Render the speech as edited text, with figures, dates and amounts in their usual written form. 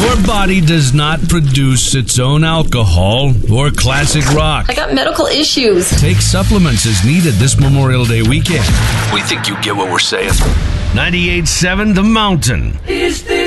Your body does not produce its own alcohol or classic rock. I got medical issues. Take supplements as needed this Memorial Day weekend. We think you get what we're saying. 98.7 The Mountain. Is this